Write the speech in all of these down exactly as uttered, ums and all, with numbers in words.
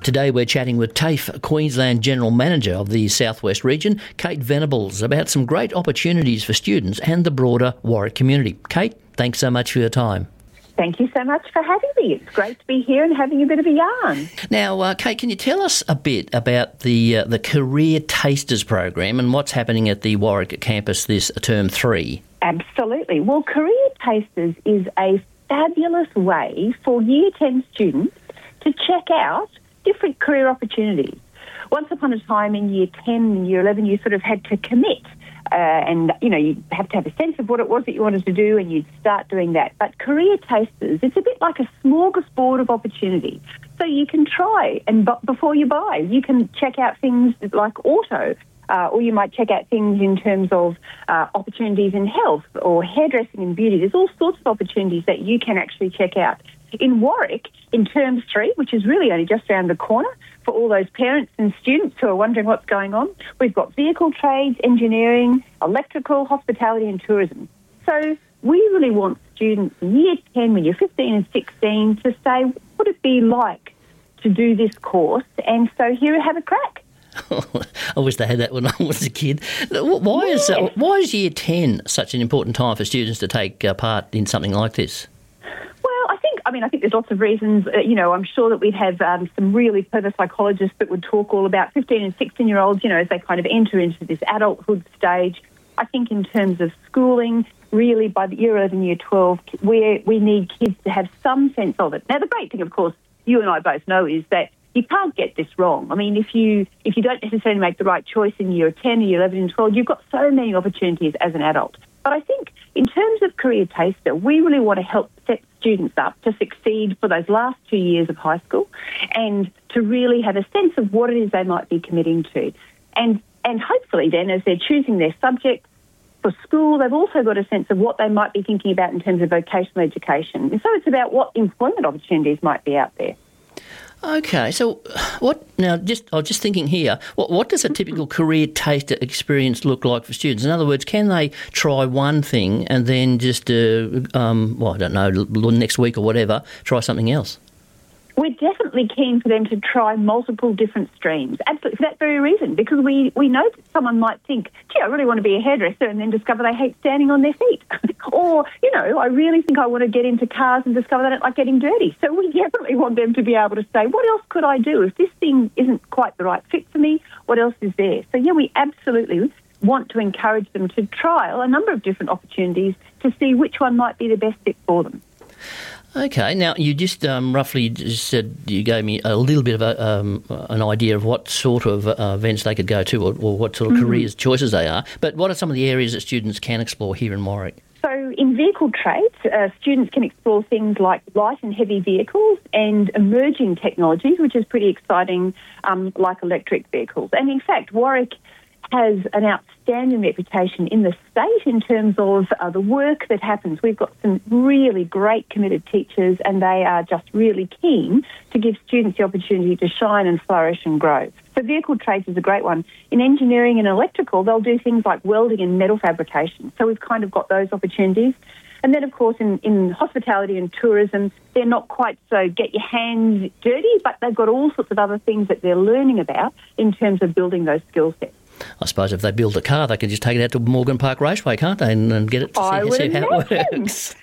Today we're chatting with TAFE Queensland General Manager of the Southwest Region, Kate Venables, about some great opportunities for students and the broader Warwick community. Kate, thanks so much for your time. Thank you so much for having me. It's great to be here and having a bit of a yarn. Now, uh, Kate, can you tell us a bit about the uh, the Career Tasters program and what's happening at the Warwick campus this term three? Absolutely. Well, Career Tasters is a fabulous way for Year ten students to check out different career opportunities. Once upon a time in Year ten and Year eleven, you sort of had to commit. Uh, and, you know, you have to have a sense of what it was that you wanted to do, and you'd start doing that. But Career Tasters, it's a bit like a smorgasbord of opportunity. So you can try, and b- before you buy, you can check out things like auto, uh, or you might check out things in terms of uh, opportunities in health or hairdressing and beauty. There's all sorts of opportunities that you can actually check out. In Warwick, in Term three, which is really only just around the corner, for all those parents and students who are wondering what's going on, we've got vehicle trades, engineering, electrical, hospitality and tourism. So we really want students in Year ten, when you're fifteen and sixteen, to say, what would it be like to do this course? And so here, have a crack. I wish they had that when I was a kid. Why is, uh, why is Year ten such an important time for students to take uh, part in something like this? I mean, I think there's lots of reasons. Uh, you know, I'm sure that we'd have um, some really clever psychologists that would talk all about fifteen and sixteen-year-olds, you know, as they kind of enter into this adulthood stage. I think in terms of schooling, really by the year eleven, year twelve, we we need kids to have some sense of it. Now, the great thing, of course, you and I both know is that you can't get this wrong. I mean, if you if you don't necessarily make the right choice in year ten, year eleven and twelve, you've got so many opportunities as an adult. But I think in terms of Career Taster, we really want to help set students up to succeed for those last two years of high school and to really have a sense of what it is they might be committing to. And and hopefully then, as they're choosing their subjects for school, they've also got a sense of what they might be thinking about in terms of vocational education. And so it's about what employment opportunities might be out there. Okay, so what now? Just I was just thinking here. What what does a typical career taster experience look like for students? In other words, can they try one thing and then just, uh, um, well, I don't know, next week or whatever, try something else? We're definitely keen for them to try multiple different streams, absolutely, for that very reason, because we, we know that someone might think, gee, I really want to be a hairdresser, and then discover they hate standing on their feet. Or, you know, I really think I want to get into cars and discover they don't like getting dirty. So we definitely want them to be able to say, what else could I do? If this thing isn't quite the right fit for me, what else is there? So, yeah, we absolutely want to encourage them to trial a number of different opportunities to see which one might be the best fit for them. Okay, now you just um, roughly just said, you gave me a little bit of a, um, an idea of what sort of uh, events they could go to or, or what sort of mm-hmm. careers choices they are, but what are some of the areas that students can explore here in Warwick? So in vehicle trades, uh, students can explore things like light and heavy vehicles and emerging technologies, which is pretty exciting, um, like electric vehicles. And in fact, Warwick has an outstanding reputation in the state in terms of uh, the work that happens. We've got some really great committed teachers, and they are just really keen to give students the opportunity to shine and flourish and grow. So vehicle trades is a great one. In engineering and electrical, they'll do things like welding and metal fabrication. So we've kind of got those opportunities. And then, of course, in, in hospitality and tourism, they're not quite so get your hands dirty, but they've got all sorts of other things that they're learning about in terms of building those skill sets. I suppose if they build a car, they can just take it out to Morgan Park Raceway, can't they, and, and get it to I see, would see how it works.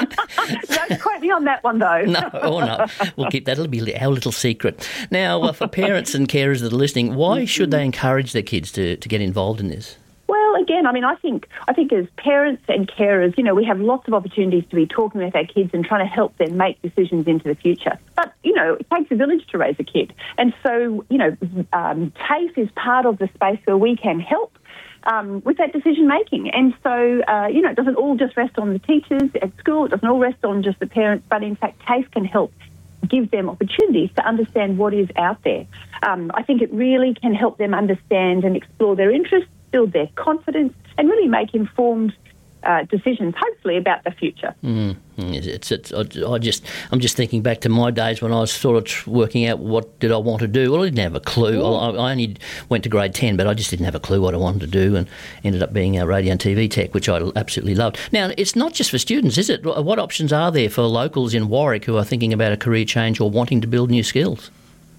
Don't quote me on that one, though. No, or no. We'll keep that. It'll be our little secret. Now, uh, for parents and carers that are listening, why should they encourage their kids to, to get involved in this? Well, again, I mean, I think I think as parents and carers, you know, we have lots of opportunities to be talking with our kids and trying to help them make decisions into the future. But, you know, it takes a village to raise a kid. And so, you know, um, TAFE is part of the space where we can help um, with that decision-making. And so, uh, you know, it doesn't all just rest on the teachers at school. It doesn't all rest on just the parents. But, in fact, TAFE can help give them opportunities to understand what is out there. Um, I think it really can help them understand and explore their interests, build their confidence, and really make informed uh, decisions, hopefully, about the future. Mm, it's, it's, I just, I'm just thinking back to my days when I was sort of working out what did I want to do. Well, I didn't have a clue. I, I only went to grade ten, but I just didn't have a clue what I wanted to do, and ended up being a radio and T V tech, which I absolutely loved. Now, it's not just for students, is it? What options are there for locals in Warwick who are thinking about a career change or wanting to build new skills?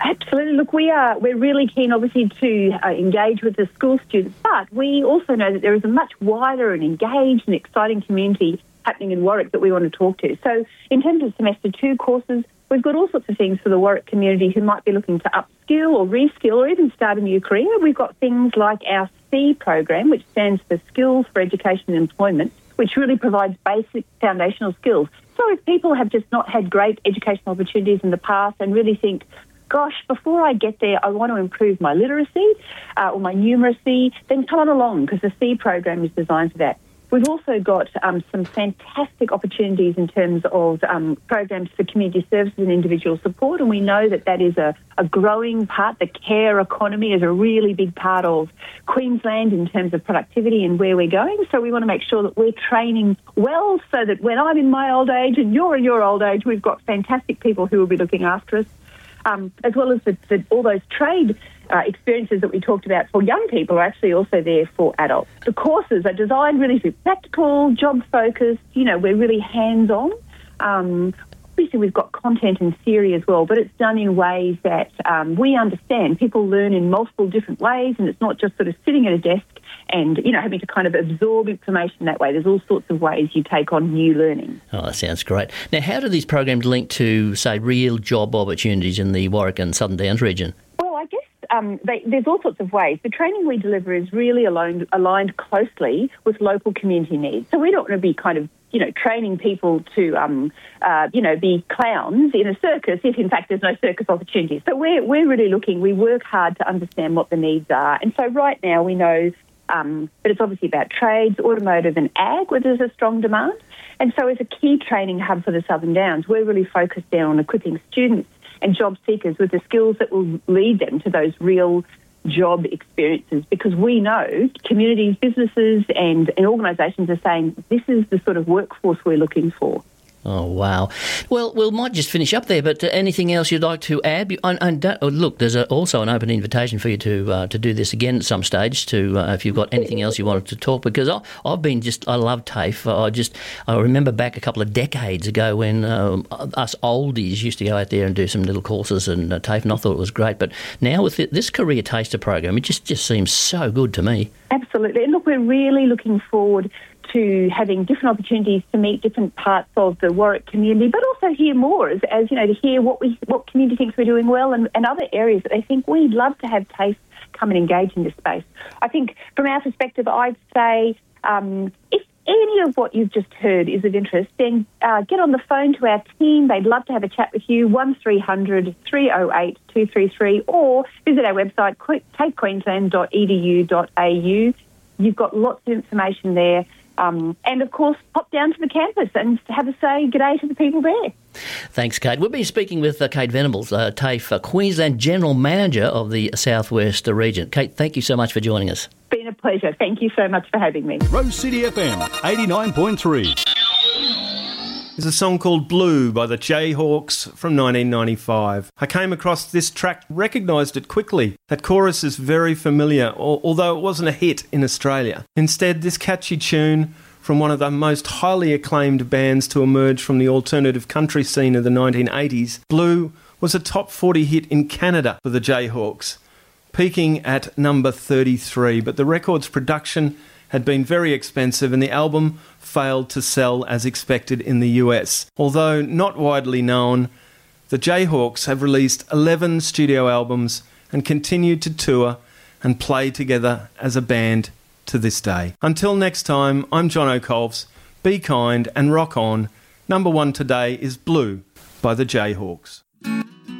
Absolutely. Look, we are, we're really keen, obviously, to uh, engage with the school students, but we also know that there is a much wider and engaged and exciting community happening in Warwick that we want to talk to. So in terms of semester two courses, we've got all sorts of things for the Warwick community who might be looking to upskill or reskill or even start a new career. We've got things like our SEE program, which stands for Skills for Education and Employment, which really provides basic foundational skills. So if people have just not had great educational opportunities in the past and really think, gosh, before I get there, I want to improve my literacy uh, or my numeracy, then come on along, because the SEE program is designed for that. We've also got um, some fantastic opportunities in terms of um, programs for community services and individual support, and we know that that is a, a growing part. The care economy is a really big part of Queensland in terms of productivity and where we're going, so we want to make sure that we're training well so that when I'm in my old age and you're in your old age, we've got fantastic people who will be looking after us, um, as well as the, the, all those trade Uh, experiences that we talked about for young people are actually also there for adults. The courses are designed really to be practical, job-focused. You know, we're really hands-on. Um, obviously, we've got content and theory as well, but it's done in ways that um, we understand. People learn in multiple different ways, and it's not just sort of sitting at a desk and, you know, having to kind of absorb information that way. There's all sorts of ways you take on new learning. Oh, that sounds great. Now, how do these programs link to, say, real job opportunities in the Warwick and Southern Downs region? Well, I guess Um, they, there's all sorts of ways. The training we deliver is really aligned, aligned closely with local community needs. So we don't want to be kind of, you know, training people to, um, uh, you know, be clowns in a circus if, in fact, there's no circus opportunities. So we're, we're really looking, we work hard to understand what the needs are. And so right now we know um, that it's obviously about trades, automotive and ag, where there's a strong demand. And so as a key training hub for the Southern Downs, we're really focused down on equipping students and job seekers with the skills that will lead them to those real job experiences, because we know communities, businesses and, and organisations are saying this is the sort of workforce we're looking for. Oh, wow. Well, we might just finish up there, but uh, anything else you'd like to add? And, and that, oh, look, there's a, also an open invitation for you to uh, to do this again at some stage, to uh, if you've got anything else you wanted to talk, because I, I've been just, I love TAFE. I just, I remember back a couple of decades ago when um, us oldies used to go out there and do some little courses and uh, TAFE, and I thought it was great. But now with this Career Taster program, it just, just seems so good to me. Absolutely. And look, we're really looking forward to having different opportunities to meet different parts of the Warwick community, but also hear more, as, as you know, to hear what we what community thinks we're doing well and, and other areas that they think we'd love to have TAFE come and engage in this space. I think from our perspective, I'd say um, if any of what you've just heard is of interest, then uh, get on the phone to our team. They'd love to have a chat with you, one three hundred, three oh eight, two three three, or visit our website, tafe queensland dot e d u dot a u. You've got lots of information there. Um, and, of course, pop down to the campus and have a say g'day to the people there. Thanks, Kate. We've been speaking with uh, Kate Venables, uh, TAFE, uh, Queensland General Manager of the Southwest region. Kate, thank you so much for joining us. Been a pleasure. Thank you so much for having me. Rose City F M, eighty-nine point three. There's a song called Blue by the Jayhawks from nineteen ninety-five. I came across this track, recognised it quickly. That chorus is very familiar, although it wasn't a hit in Australia. Instead, this catchy tune from one of the most highly acclaimed bands to emerge from the alternative country scene of the nineteen eighties, Blue was a top forty hit in Canada for the Jayhawks, peaking at number thirty-three, but the record's production had been very expensive and the album failed to sell as expected in the U S. Although not widely known, the Jayhawks have released eleven studio albums and continued to tour and play together as a band to this day. Until next time, I'm John O'Colves. Be kind and rock on. Number one today is Blue by the Jayhawks.